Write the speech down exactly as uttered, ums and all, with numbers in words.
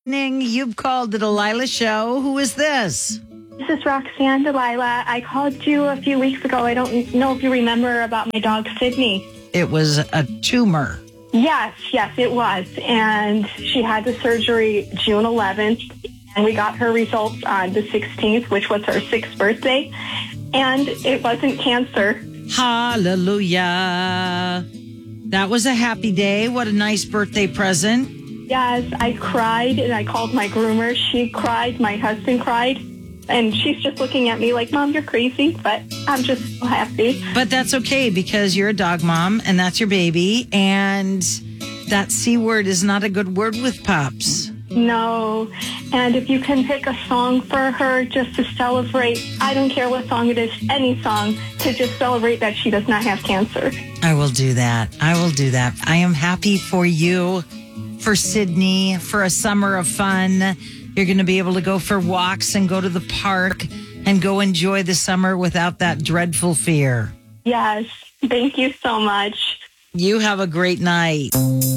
Ning, you've called the Delilah Show. Who is this? This is Roxanne Delilah. I called you a few weeks ago. I don't know if you remember about my dog, Sydney. It was a tumor. Yes, yes, it was. And she had the surgery June eleventh, and we got her results on the sixteenth, which was her sixth birthday. And it wasn't cancer. Hallelujah. That was a happy day. What a nice birthday present. Yes, I cried, and I called my groomer. She cried. My husband cried. And she's just looking at me like, Mom, you're crazy. But I'm just so happy. But that's okay because you're a dog mom, and that's your baby. And that C word is not a good word with Pops. No. And if you can pick a song for her just to celebrate, I don't care what song it is, any song, to just celebrate that she does not have cancer. I will do that. I will do that. I am happy for you, for Sydney, for a summer of fun. You're going to be able to go for walks and go to the park and go enjoy the summer without that dreadful fear. Yes. Thank you so much. You have a great night.